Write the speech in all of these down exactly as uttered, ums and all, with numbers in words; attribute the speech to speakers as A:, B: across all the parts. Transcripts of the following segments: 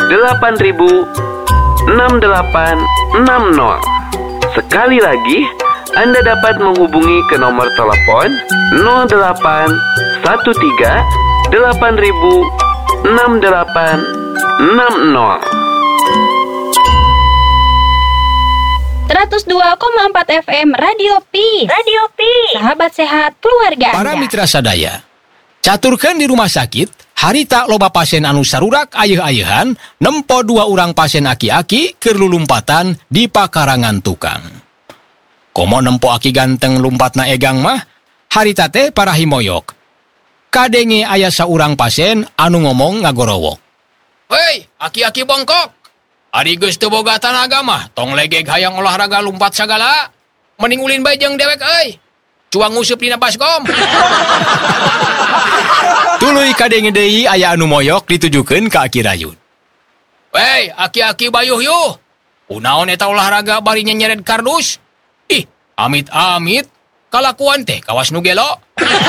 A: delapan ribu enam delapan enam nol. Sekali lagi, Anda dapat menghubungi ke nomor telepon nol delapan satu tiga delapan ribu enam delapan enam nol.
B: seratus dua koma empat F M Radio Peace. Radio Peace. Sahabat sehat keluarga Anda.
C: Para mitra sadaya, caturkeun di rumah sakit, harita loba pasien anu sarurak ayeuh-ayeuhan, nempo dua urang pasien aki-aki keur lulumpatan di pakarangan tukang. Komo nempo aki ganteng lumpatna egang mah, harita teh para himoyok. Kadenge aya saurang pasien anu ngomong ngagorowok. Hei, aki-aki bongkok. Ari geus teu boga tanaga mah, tong legeg hayang olahraga lumpat sagala. Mending ulin bae jeung dewek euy. Cuang ngusup dina baskom. Tuluy kadenge deui aya anu moyok ditujukeun ka Aki Rayun. Hei, aki-aki bayuh yuh. Kunaon eta olahraga bari nyenyeret kardus? Ih, amit-amit. Kalakuan teh kawas nu gelo.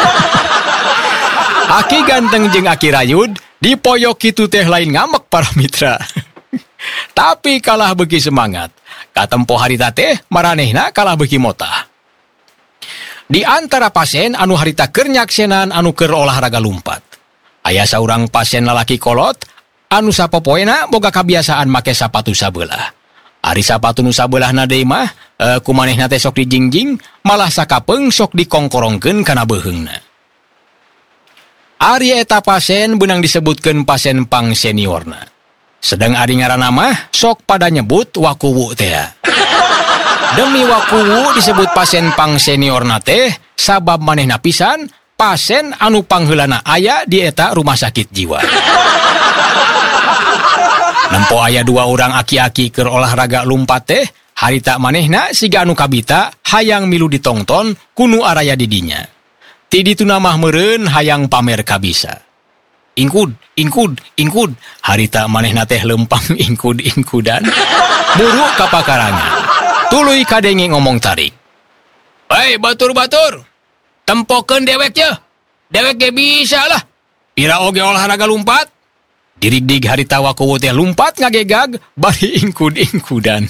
C: Aki ganteng jeung Aki Rayun dipoyok kitu teh lain ngamek para mitra. Tapi kalah beuki semangat. Katempo harita teh maranehna kalah beuki motah. Di antara pasien anu harita keur nyaksenan anu keur olahraga lumpat, aya saurang pasien lalaki kolot anu sapopoena boga kabiasaan make sapatu sabeulah. Ari sapatu nu sabeulahna deui mah e, kumanehna teh sok dijingjing, malah sakapeung sok dikongkorongkeun kana beuheungna. Ari eta pasien beunang disebutkeun pasien pang seniorna. Sedang ari ngaranna mah sok pada nyebut wakuwu teh. Demi wakuwu disebut pasien pang seniorna teh sabab manehna pisan pasien anu pangheulana aya di eta rumah sakit jiwa. Nempo aya dua urang aki-aki keur olahraga lumpat teh, harita manehna siga anu kabita hayang milu ditongton kunu araya di dinya. Ti dituna mah meureun hayang pamer kabisa. Ingkud, ingkud, ingkud. Harita manehna teh lempang ingkud-ingkudan. Buru ka pakarangan. Tuluy kadenge ngomong tarik. Hei, batur-batur. Tempokeun dewek ye. Dewek ge bisa lah. Pira oge olahraga lumpat. Dirig-dig harita wakuwu teh lumpat ngagegag bari ingkud-ingkudan.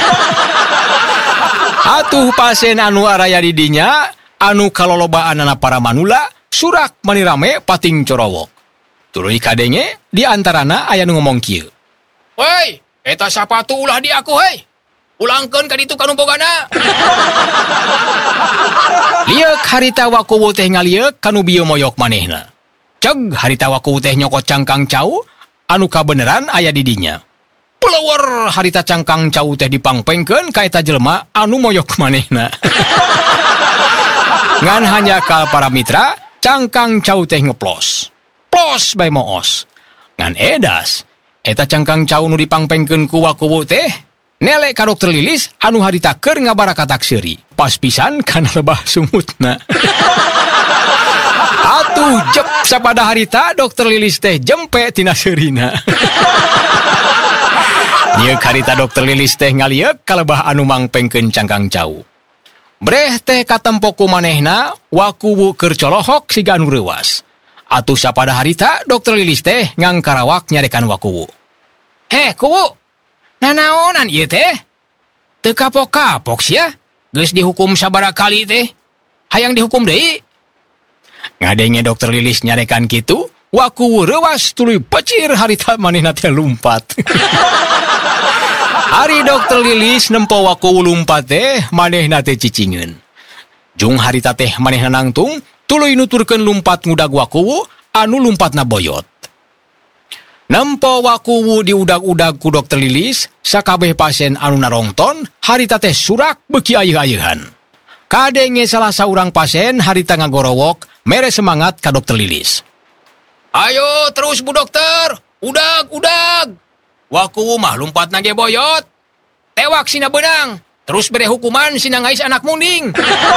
C: Atuh pasien anu araya di dinya, anu kalolobaanana para manula, surak mani rame pating corowok. Tuluy kadenge di antarana aya nu ngomong kieu. Woi, eta sapatu ulah di aku hei. Ulangkeun ka ditu kanu bogana. Lieuk harita wakuwu teh ngalieuk kanu bieu moyok manehna. Ceg harita wakuwu teh nyokot cangkang cau anu kabeneran aya di dinya. Peleuwer harita cangkang cau teh dipangpengkeun ka eta jelema anu moyok manehna. Ngan hanya ka para mitra, cangkang cau teh ngeplos. Plos bae moos. Ngan edas, eta cangkang cau nu dipangpengkeun ku wakuwu teh, nelek ka dokter Lilis anu harita keur ngabarakatak seuri. Pas pisan kana lebah sumutna. Atuh jep sapada harita dokter Lilis teh jempe tina seurina. Nieuk harita dokter Lilis teh ngalieuk ka lebah anu mangpengkeun cangkang cau. Breh teh katempo ku manehna wakuwu keur colohok siga anu reuwas. Atuh sapada harita dokter Lilis teh ngangkarawak nyarekan wakuwu. Heh kuwu, nanaonan ieu teh? Teu kapok-kapok sia, geus dihukum sabaraha kali teh. Hayang dihukum deui. Ngadenge dokter Lilis nyarekan kitu, wakuwu reuwas tuluy pecir harita manehna teh lumpat. Ari dokter Lilis nempo wakuwu lumpat teh manehna teh cicingeun. Jung harita teh manehna nangtung tuluy nuturkeun lumpat ngudag wakuwu anu lumpatna boyot. Nempo wakuwu diudag-udag ku dokter Lilis, sakabeh pasien anu narongton harita teh surak beuki ayeuh-ayeuhan. Kadenge salah saurang pasien harita ngagorowok mere semangat ka dokter Lilis. Ayo terus bu dokter, udag-udag. Wakuwu mah lumpatna ge boyot. Tewak sina beunang, terus bere hukuman sina ngais anak munding.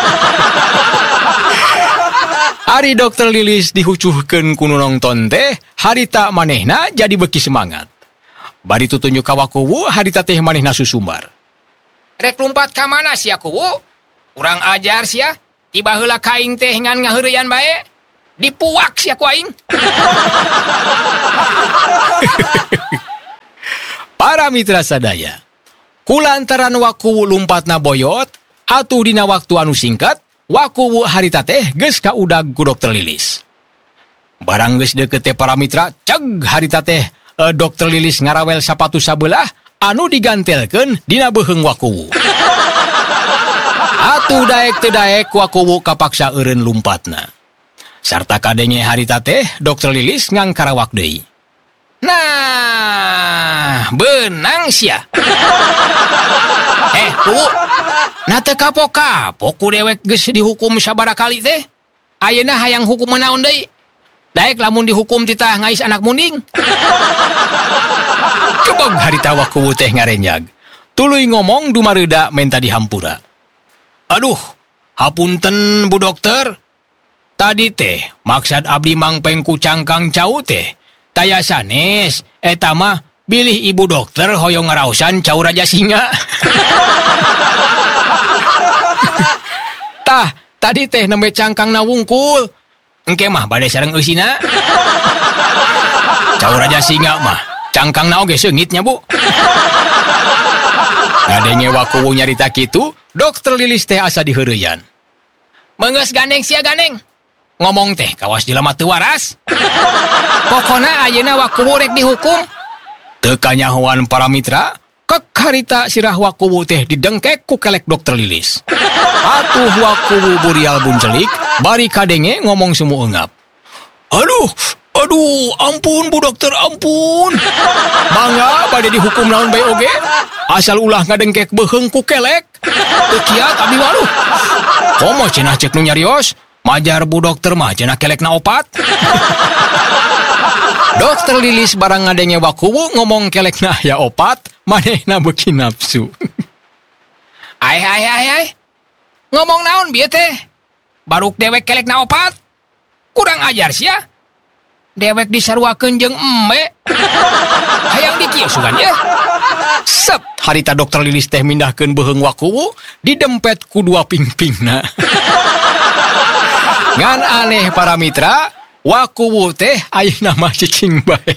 C: Ari dokter Lilis dihucuhkeun ku nu nongton teh, harita manehna jadi beuki semangat. Bari tutunjuk ka wakuwu, harita teh manehna susumbar. Rek lumpat ka mana sia kuwu? Urang ajar sia, tiba heula kaing teh ngan ngaheureuyan bae. Dipuak sia ku aing. Para mitra sadaya, kulantaran waku lumpatna boyot, atuh dina waktu anu singkat, waku harita teh geus kaudag ku dokter Lilis. Barang geus deukeut teh para mitra, ceg harita teh e, dokter Lilis ngarawel sapatu sabelah anu digantelkeun dina beheung waku. Atuh daek teu daek waku kapaksa eureun lumpatna. Sarta kadenge harita teh dokter Lilis ngangkarawak deui. Nah, benang sia. Eh, kuwu. Na teu kapok-kapok ku dewek geus dihukum sabaraha kali teh. Ayeuna hayang hukum naon deui? Daek lamun dihukum titah ngais anak munding. Kebog harita waku teh ngarenjag. Tuluy ngomong dumareuda menta dihampura. Aduh, hapunten Bu Dokter. Tadi teh maksud abdi mangpeng ku cangkang cau teh. Taya sanes, eta mah bilih Ibu Dokter hoyong ngaraosan cau Raja Singa. Tah, tadi teh nembe cangkang na wungkul. Engke mah bade sareng eusina. Cau Raja Singa mah cangkang na oge seungitnya, Bu. Ngadenge waku nyarita kitu, Dokter Lilis teh asa diheureuyan. Meungeus gandeng sia gandeng. Ngomong teh kawas jelema teu waras. Pokona ayeuna waku rek dihukum. Teu kanyahoan para mitra, kek harita sirah waku teh didengkek ku kelek Dokter Lilis. Atuh waku burial buncelik, bari kadenge ngomong semu eungap. Aduh, aduh, ampun Bu Dokter, ampun. Mangga bade dihukum naon bae oge? Asal ulah ngadengkek beheung ku kelek. Teu kiat abdi waluh. Komo cenah cek nu nyarios? Majar Bu Dokter mah cenah kelekna opat. Dokter Lilis barang ngadenge wakuwu ngomong kelekna ya opat, manehna beuki nafsu. Ai ai ai ai. Ngomong naon bieu teh? Baruk dewek kelekna opat? Kurang ajar sia. Dewek disaruakeun jeung embe. Hayang dikieu sugan ye. Sep, harita Dokter Lilis teh mindahkeun beheung wakuwu didempet ku dua pingpingna. Ngan aneh para mitra, wakuwu teh ayeuna mah cicing bae.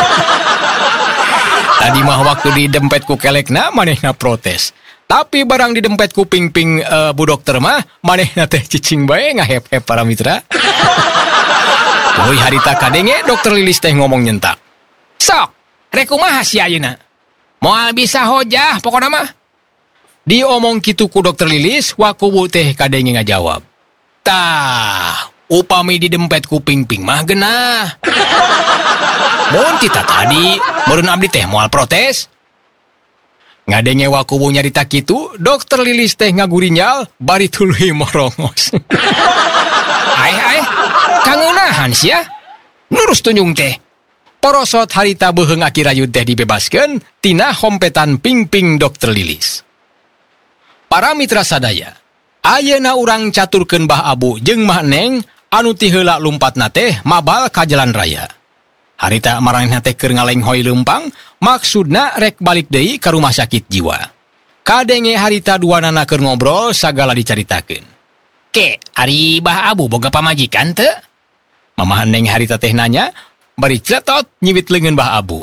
C: Tadi mah waktu didempet ku kelekna manehna protes. Tapi barang didempet ku ping-ping uh, Bu Dokter mah manehna teh cicing bae ngahep-hep para mitra. Tuluy harita kadenge Dokter Lilis teh ngomong nyentak. Sok, rek kumaha si ayeuna? Moal bisa hojah pokona mah. Diomong kitu ku Dokter Lilis, wakuwu teh kadenge ngajawab. Tah, upami didempet ku ping-ping mah geunah. Mun kita tadi, meureun abdi teh moal protes. Ngadenge wakuwu nyarita kitu, Dokter Lilis teh ngagurinyal bari tuluy morongos. Ai ai, kangunahan sia. Lurus tunjung teh. Porosot harita beheung aki rayud teh dibebaskeun tina hompetan ping-ping Dokter Lilis. Para mitra sadaya, ayeuna urang caturkeun Bah Abu jeung Mah Neng anu ti heula lumpatna teh mabal ka jalan raya. Harita maranehna teh keur ngalenghoy leumpang, maksudna rek balik deui ka rumah sakit jiwa. Kadenge harita duanana keur ngobrol sagala dicaritakeun. Ke, ari Bah Abu boga pamajikan teu? Mamah Neng harita teh nanya, bari cletot nyiwit leungeun Bah Abu.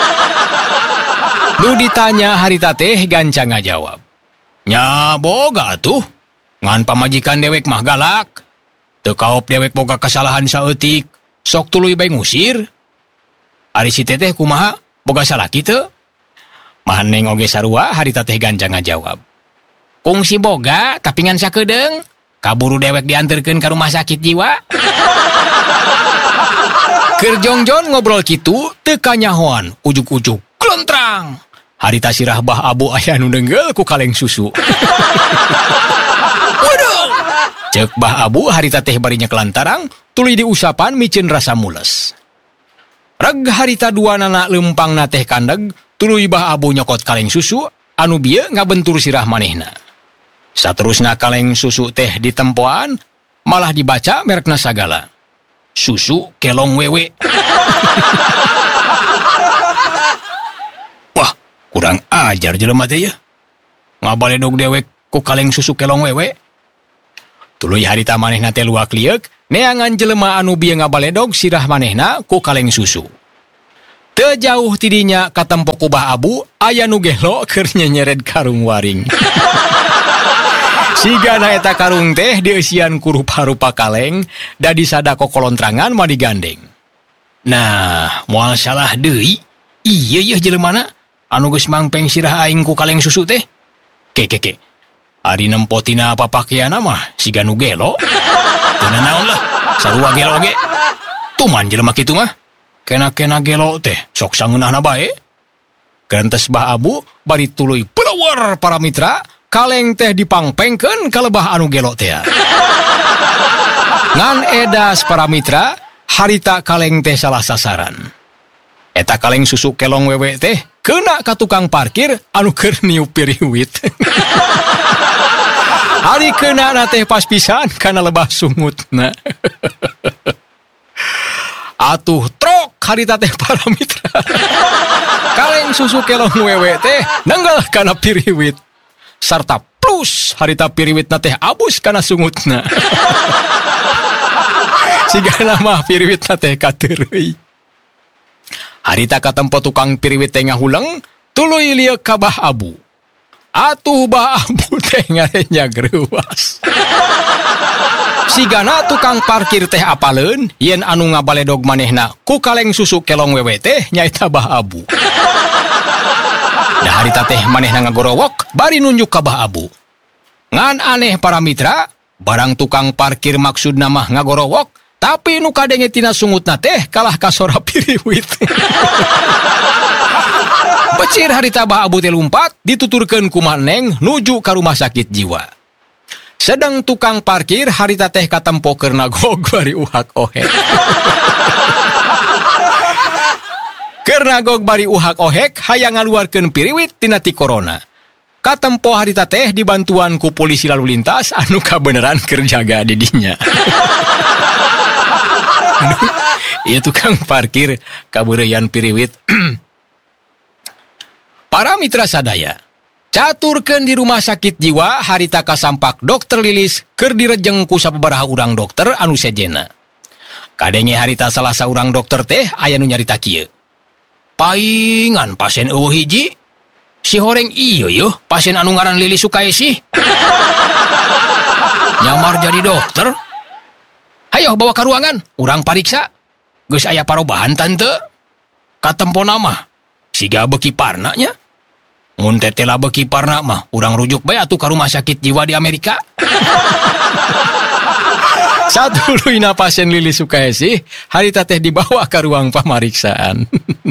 C: Nu ditanya harita teh gancang ngajawab. Nya boga atuh. Ngan pamajikan dewek mah galak. Teu kaop dewek boga kasalahan saeutik, sok tuluy bae ngusir. Ari si teteh kumaha? Boga salah kitu? Mah Neng oge sarua harita teh gancang ngajawab. Kungsi boga tapi ngan sakedeung, kaburu dewek dianterkeun ka rumah sakit jiwa. Keur jongjon ngobrol kitu teu kanyahoan, ujug-ujug klontrang. Harita sirah Bah Abu aya nu deungeul ku kaleng susu. Waduh! Ceuk Bah Abu harita teh bari nyekelantarang, tuluy diusapan micin rasa mules. Reg harita duanana leumpangna teh kandeg, tuluy Bah Abu nyokot kaleng susu, anu bieu ngabentur sirah manehna. Saterusna kaleng susu teh ditempoan, malah dibaca merekna sagala. Susu kelong wewe. Wah, kurang ajar jelema teh ya. Ngabaledog dewek ku kaleng susu kelong wewe. Tuluy harita manehna teh luak liek, neangan jelema anu bieu ngabaledog sirah manehna ku kaleng susu. Teu jauh tidinya katempo ku Bah Abu aya nu gelo keur nyenyered karung waring. Sigana eta karung teh dieusian ku rupa-rupa kaleng da disadako kolontrangan mah digandeng. Nah, moal salah deui. Ieu yeuh jeleumana anu geus mangpeng sirah aing ku kaleng susu teh. Ke ke ke. Ari nempo tina papakeana mah siga nu gelo. Teu naon lah, sarua gelo ge. Tuman jelema kitu mah. Kena-kena gelo teh sok sangeunahna bae. Gentes Bah Abu bari tuluy pelawar para mitra. Kaleng teh dipangpengkeun ka lebah anu gelo teh. Ngan edas para mitra, harita kaleng teh salah sasaran. Eta kaleng susu kelong wewe teh keuna ka tukang parkir anu keur niup piriwit. Ari keuna teh pas pisan kana lebah sungutna. Atuh trok harita teh para mitra. Kaleng susu kelong wewe teh nenggal kana piriwit. Sarta plus harita piriwitna teh abus kana sungutna. Sigana mah piriwitna teh kateureuy. Harita katempo tukang piriwit teh ngahuleng, tuluy lieu ka Bah Abu. Atuh Bah Abu teh ngarenya greuwas. Sigana tukang parkir teh apaleun yen anu ngabaledog manehna ku kaleng susu kelong wewe teh nyaeta Bah Abu. Da harita teh manehna ngagorowok bari nunjuk ka Bah Abu. Ngan aneh para mitra, barang tukang parkir maksudna mah ngagorowok, tapi nu kadenge tina sungutna teh kalah ka sora piriwit. Becir harita Bah Abu teh lumpat dituturkeun ku maneng nuju ka rumah sakit jiwa. Sedang tukang parkir harita teh katempo keur nagog bari uhak ohek. Keur nagog bari uhak ohek hayang ngaluarkeun piriwit tina ti corona. Katempo harita teh dibantuan ku polisi lalu lintas anu kabeneran keur jaga di dinya. Ieu tukang parkir kabeureuyan piriwit. Para mitra sadaya, caturkeun di rumah sakit jiwa harita kasampak dokter Lilis keur direjeng ku sababaraha urang dokter anu sejena. Kadenge harita salah saurang dokter teh aya nu nyarita kieu. Paingan pasien eueuh hiji. Si horeng ieu yeuh pasien anu ngaran Lilis Sukaesih. Nyamar jadi dokter. Hayo bawa ka ruangan, urang pariksa. Geus aya parobahan tante. Katempona mah siga beuki parna nya. Mun tetela beuki parna mah urang rujuk bae atuh ka rumah sakit jiwa di Amerika. Satuluyna pasien Lilis Sukaesih harita teh dibawa ka ruang pamariksaan.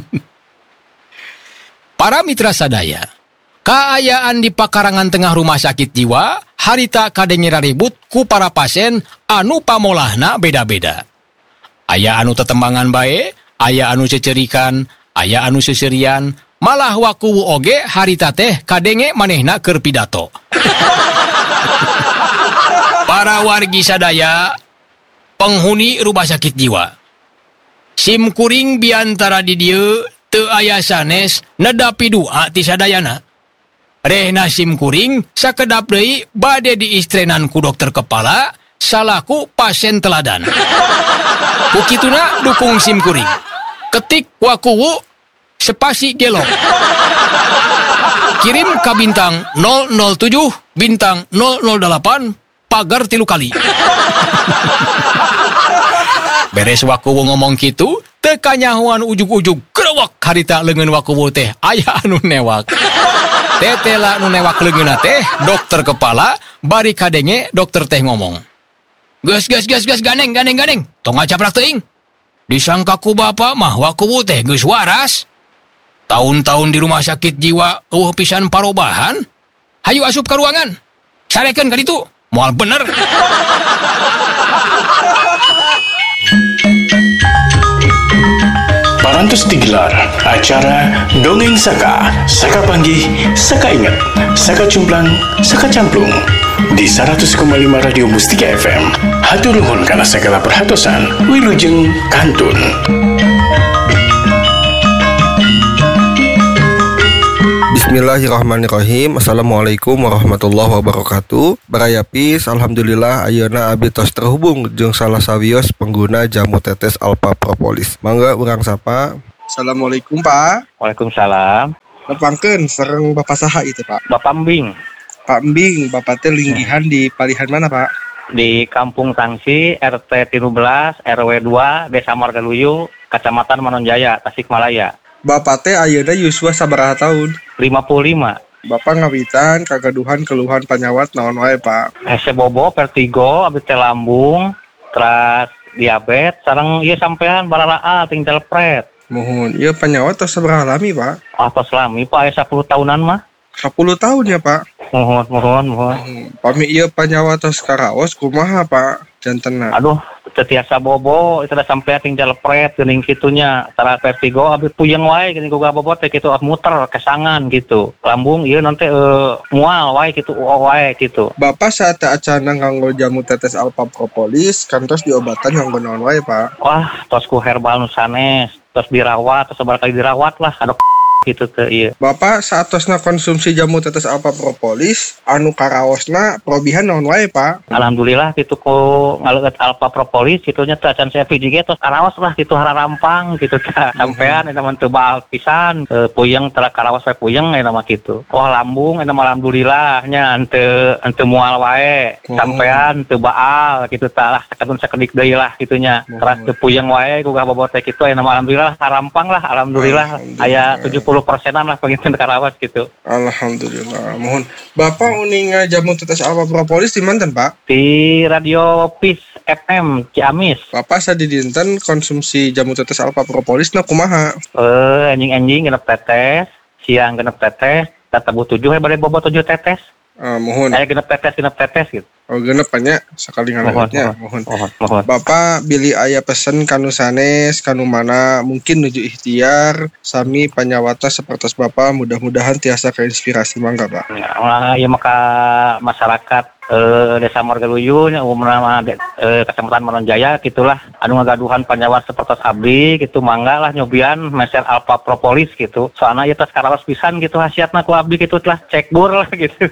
C: Para mitra sadaya, kaayaan di pakarangan tengah rumah sakit jiwa harita kadenge raribut ku para pasien anu pamolahna beda-beda. Aya anu tetembangan bae, aya anu cecerikan, aya anu seserian, malah wakuwu oge harita teh kadenge manehna keur pidato. Para wargi sadaya, penghuni rumah sakit jiwa, sim kuring biantara di dieu teu aya sanes nedapi dua ti sadayana. Rehna sim kuring sakedap deui bade diistrenan ku dokter kepala salaku pasien teladan. Kukituna dukung sim kuring. Ketik wakuwu spasi gelo. Kirim ka bintang nol nol tujuh bintang nol nol delapan pagar tilu kali. Beres wakuwu ngomong kitu, teu kanyahoan ujug-ujug grewek harita leungeun wakuwu teh aya anu newak. Tetela nu newak leungeunna teh dokter kepala bari kadenge dokter teh ngomong. Geus geus geus geus ganeng ganeng ganeng. Tong ngacaprak teuing. Disangka ku bapa mah wakuwu teh geus waras. Tahun-tahun di rumah sakit jiwa eueuh pisan parobahan. Hayu asup ka ruangan. Sarekeun ka ditu. Moal bener.
D: Parantos digelar acara Dongeng Saka, Saka Panggih, Saka Ingat, Saka Cumplang, Saka Camplung di seratus koma lima Radio Mustika F M. Hatur nuhun kana sagala perhatosan, wilujeng kantun.
E: Bismillahirrahmanirrahim. Assalamualaikum warahmatullahi wabarakatuh. Barayapis, alhamdulillah ayeuna abdi tos terhubung jeung salah sawios pengguna jamu tetes Alpha Propolis. Mangga urang sapa. Assalamualaikum Pak.
F: Waalaikumsalam.
E: Lepangkeun sareng Bapak saha itu Pak?
F: Bapak Mbing
E: Pak Mbing, Bapak teh linggihan di palihan mana Pak?
F: di Kampung Tangsi, R T tiga belas, R W dua, Desa Margaluyu, Kecamatan Manonjaya, Tasikmalaya.
E: Bapak teh ayeuna yuswa sabaraha tahun?
F: lima puluh lima.
E: Bapak ngawitan kagaduhan keluhan panyawat naon wae Pak?
F: Hese bobo, vertigo, abis teh lambung, terus diabetes, sareng ieu sampean baralaa ting telepret.
E: Mohon, ieu panyawat tos sabaraha lami Pak?
F: Atos lami Pak, aya sepuluh tahunan mah.
E: sepuluh tahun ya Pak?
F: Mohon, mohon, mohon.
E: Pami ieu panyawat tos karaos kumaha Pak? Jantenna.
F: Aduh, tetiasa bobo, itu udah sampai tinggal pret, gening kitunya, tara vertigo, abis puyeng wae, gini gua bobo, teh gitu, muter, kesangan gitu, lambung, iya nanti uh, mual wae gitu, wae gitu.
E: Bapak saat acana nganggo jamu tetes alpha propolis, kantos diobatan nganggo naon wae Pak?
F: Wah, tos ku herbal nusanes, tos dirawat, tos sebar kali dirawat lah, aduh gitu teh iya.
E: Bapak saat tosna konsumsi jamu tetes alpha propolis, anu karaosna probihan naon wae Pak?
F: Alhamdulillah gitu ku ngaleut alpha propolis gitunya teh acan saya P J G tos karaos lah gitu hararampang gitu teh sampean eta mah teu baal pisan e, puyeng tara karaos wae puyeng eta mah kitu. Oh lambung eta mah alhamdulillah nya henteu henteu mual wae sampean teu baal gitu tah lah sakadun sakedik deui lah gitunya. Teras teu puyeng wae gugah bobot teh kitu aya mah alhamdulillah harampang lah alhamdulillah aya tujuh puluh persenan lah pengen karawas gitu.
E: Alhamdulillah. Mohon Bapak uning jamu tetes alpha propolis di manten Pak?
F: Di Radio Peace F M Ciamis.
E: Bapak sadi dinten konsumsi jamu tetes alpha propolis na kumaha?
F: Eh anjing-anjing genep tetes, siang genep tetes, tabu tujuh bade bobot tujuh tetes.
E: Uh, mohon.
F: Aya genep tetes genep tetes gitu.
E: Oh genep nya sakali ngaleutnya. Mohon.
F: Mohon. Mohon.
E: Bapak bili aya pesen kanu sanes kanu mana mungkin nuju ikhtiar sami panyawata sapertos Bapak mudah-mudahan tiasa keinspirasi mangga Pak.
F: Ya, ya maka masyarakat eh, Desa Margaluyu nya umumna mah eh, Kecamatan Manonjaya gitulah anu ngagaduhan panyawat sapertos abdi gitu mangga lah nyobian meser alpha propolis gitu. Soalna ieu tos karaos pisan gitu hasiatna ku abdi gitu telah cek bur lah gitu.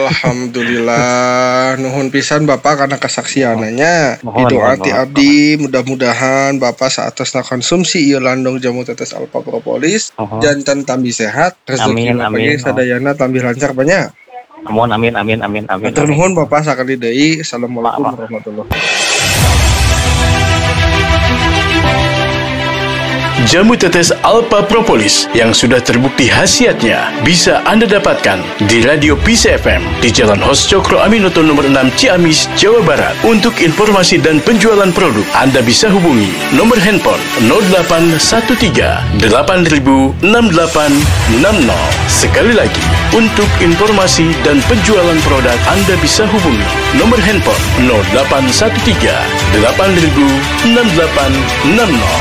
E: Alhamdulillah nuhun pisan Bapak karena kesaksiannya. Itu arti abdi mudah-mudahan Bapak saatosna konsumsi ieu landong jamu tetes alpha propolis
F: uh-huh.
E: janten tambi sehat rezeki bagi sadayana tambi lancar banyak.
F: Amin amin amin amin amin.
E: Matur nuhun Bapak sakali deui. Assalamualaikum warahmatullahi wabarakatuh.
D: Jamu tetes alpha propolis yang sudah terbukti khasiatnya bisa Anda dapatkan di Radio Peace F M di Jalan Hos Cokro Aminoto nomor enam Ciamis, Jawa Barat. Untuk informasi dan penjualan produk, Anda bisa hubungi nomor handphone nol delapan satu tiga delapan nol enam delapan enam nol. Sekali lagi, untuk informasi dan penjualan produk, Anda bisa hubungi nomor handphone nol delapan satu tiga delapan nol enam delapan enam nol.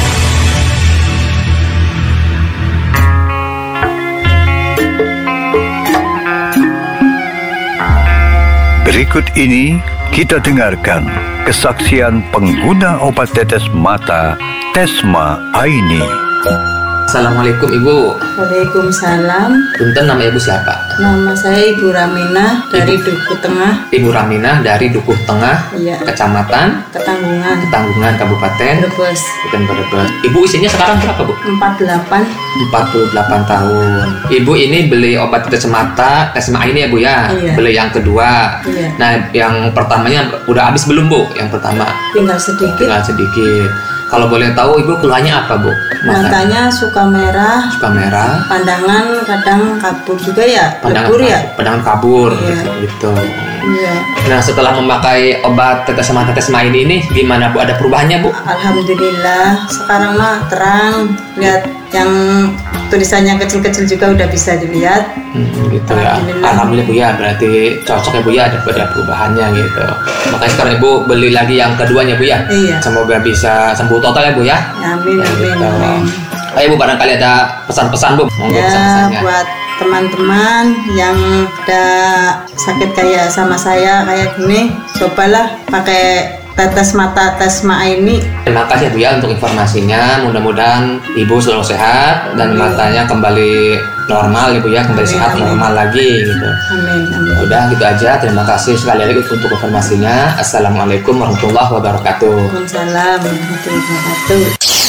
G: Berikut ini kita dengarkan kesaksian pengguna obat tetes mata Tesma Aini.
H: Assalamualaikum Ibu.
I: Waalaikumsalam.
H: Punten, nama Ibu siapa?
I: Nama saya Ibu Raminah dari Ibu. Dukuh Tengah.
H: Ibu Raminah dari Dukuh Tengah,
I: iya.
H: Kecamatan
I: Ketanggungan,
H: Ketanggungan, Kabupaten
I: Brebes.
H: Bukan Brebes. Ibu usianya sekarang berapa Bu?
I: empat puluh delapan.
H: empat puluh delapan tahun. Ibu ini beli obat tetes mata Tesma ini ya Bu ya?
I: Iya.
H: Beli yang kedua.
I: Iya.
H: Nah yang pertamanya udah habis belum Bu? Yang pertama?
I: Tinggal sedikit.
H: Tinggal sedikit. Kalau boleh tahu Ibu keluhannya apa Bu?
I: Matanya suka merah.
H: Suka merah.
I: Pandangan kadang kabur juga ya.
H: Pandangan
I: Lebur ya.
H: Pandangan kabur
I: Iya.
H: gitu.
I: Iya.
H: Nah setelah memakai obat tetes mata Tesma ini ini gimana Bu? Ada perubahannya Bu?
I: Alhamdulillah sekarang mah terang. Lihat yang tulisannya kecil-kecil juga udah bisa dilihat.
H: Hmm, gitu ya.
I: Alhamdulillah.
H: Alhamdulillah Bu ya. Berarti cocok ya Bu ya, ada, ada perubahannya gitu. Makanya sekarang Ibu beli lagi yang keduanya Bu ya.
I: Iya.
H: Semoga bisa sembuh total ya Bu ya.
I: Amin,
H: Ya,
I: amin,
H: gitu.
I: amin.
H: Ayo Bu, barangkali ada pesan-pesan Bu. Monggo
I: Ya
H: pesan-pesannya.
I: buat teman-teman yang ada sakit kayak sama saya kayak gini, cobalah pakai tetes mata Tesma ini.
H: Terima kasih Bu ya untuk informasinya. Mudah-mudahan Ibu selalu sehat dan matanya kembali normal Ibu ya, kembali
I: Amin,
H: sehat
I: amin.
H: normal lagi gitu.
I: Amin, amin.
H: Udah gitu aja. Terima kasih sekali lagi untuk informasinya. Assalamualaikum warahmatullahi wabarakatuh.
I: Waalaikumsalam warahmatullahi wabarakatuh.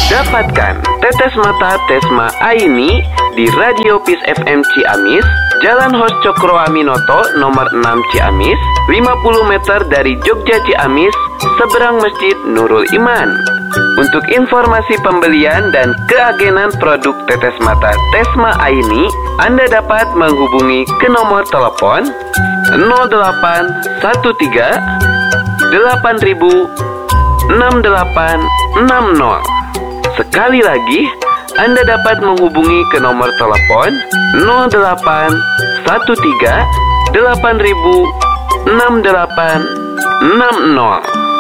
A: Dapatkan tetes mata Tesma Aini di Radio Peace F M Ciamis, Jalan Hos Cokro Aminoto nomor enam Ciamis, lima puluh meter dari Jogja Ciamis, seberang Masjid Nurul Iman. Untuk informasi pembelian dan keagenan produk tetes mata Tesma Aini, Anda dapat menghubungi ke nomor telepon nol delapan satu tiga delapan ribu enam delapan enam nol. Sekali lagi, Anda dapat menghubungi ke nomor telepon nol delapan satu tiga delapan ribu enam delapan enam nol.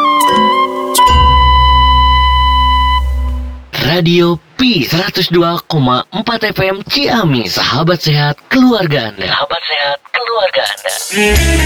J: Radio P seratus dua koma empat F M Ciamis, sahabat sehat keluarga Anda. Sahabat sehat keluarga Anda.